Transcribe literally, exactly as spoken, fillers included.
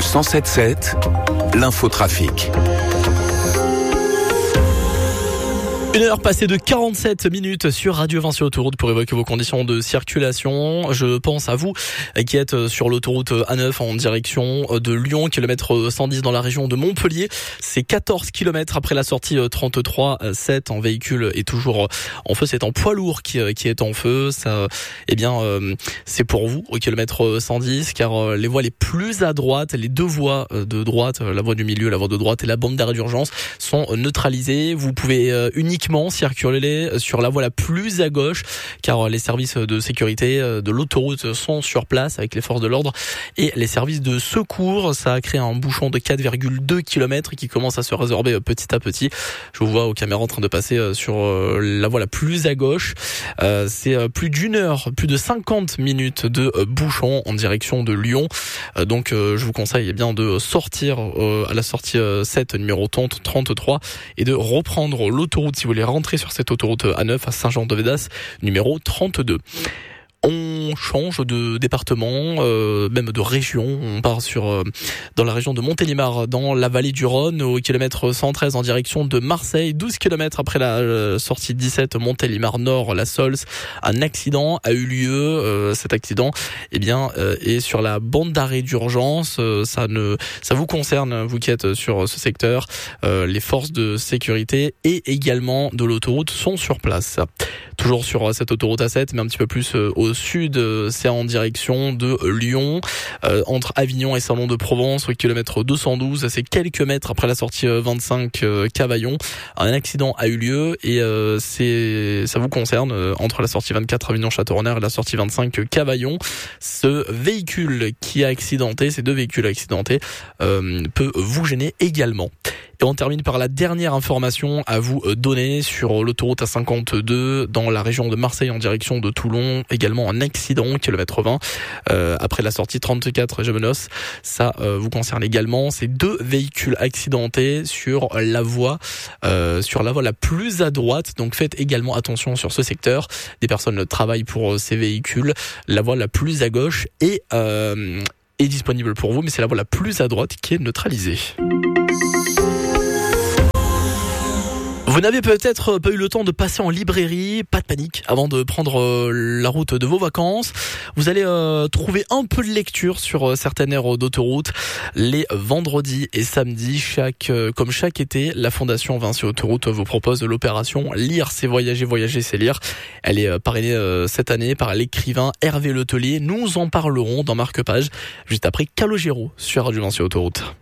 cent sept sept, l'infotrafic. Une heure passée de quarante-sept minutes sur Radio Vinci Autoroute pour évoquer vos conditions de circulation. Je pense à vous qui êtes sur l'autoroute A neuf en direction de Lyon, kilomètre cent dix dans la région de Montpellier. C'est quatorze kilomètres après la sortie trente-trois sept en véhicule est toujours en feu. C'est en poids lourd qui, qui est en feu. Ça, eh bien, c'est pour vous au kilomètre cent dix car les voies les plus à droite, les deux voies de droite, la voie du milieu, la voie de droite et la bande d'arrêt d'urgence sont neutralisées. Vous pouvez uniquement circuler sur la voie la plus à gauche car les services de sécurité de l'autoroute sont sur place avec les forces de l'ordre et les services de secours. Ça a créé un bouchon de quatre virgule deux kilomètres qui commence à se résorber petit à petit. Je vous vois aux caméras en train de passer sur la voie la plus à gauche. C'est plus d'une heure, plus de cinquante minutes de bouchon en direction de Lyon. Donc je vous conseille eh bien de sortir à la sortie sept numéro trente-trois et de reprendre l'autoroute si vous voulez rentrer sur cette autoroute A neuf à Saint-Jean-de-Védas, numéro trente-deux. On change de département, euh, même de région. On part sur euh, dans la région de Montélimar, dans la vallée du Rhône, au kilomètre cent treize en direction de Marseille. douze kilomètres après la euh, sortie dix-sept, Montélimar Nord, la Sols. Un accident a eu lieu. Euh, cet accident, eh bien, euh, est sur la bande d'arrêt d'urgence. Euh, ça ne, ça vous concerne, vous qui êtes sur ce secteur. Euh, les forces de sécurité et également de l'autoroute sont sur place. Toujours sur cette autoroute A sept, mais un petit peu plus euh, au sud, c'est en direction de Lyon, euh, entre Avignon et Salon de Provence, au kilomètre deux cent douze, c'est quelques mètres après la sortie vingt-cinq euh, Cavaillon. Un accident a eu lieu et euh, c'est ça vous concerne, euh, entre la sortie vingt-quatre Avignon-Château-Renard et la sortie vingt-cinq Cavaillon. Ce véhicule qui a accidenté, ces deux véhicules accidentés, euh, peut vous gêner également. Et on termine par la dernière information à vous donner sur l'autoroute A cinquante-deux dans la région de Marseille en direction de Toulon. Également un accident, kilomètre vingt, euh, après la sortie trente-quatre Gémenos. Ça euh, vous concerne également. Ces deux véhicules accidentés sur la voie, euh, sur la voie la plus à droite. Donc faites également attention sur ce secteur. Des personnes travaillent pour ces véhicules. La voie la plus à gauche est, euh, est disponible pour vous, mais c'est la voie la plus à droite qui est neutralisée. Vous n'avez peut-être pas eu le temps de passer en librairie, pas de panique avant de prendre la route de vos vacances. Vous allez euh, trouver un peu de lecture sur certaines aires d'autoroute les vendredis et samedis. Chaque, euh, comme chaque été, la Fondation Vinci Autoroute vous propose l'opération Lire c'est voyager, voyager c'est lire. Elle est parrainée euh, cette année par l'écrivain Hervé Letellier. Nous en parlerons dans Marque-Page juste après Calogero sur Radio Vinci Autoroute.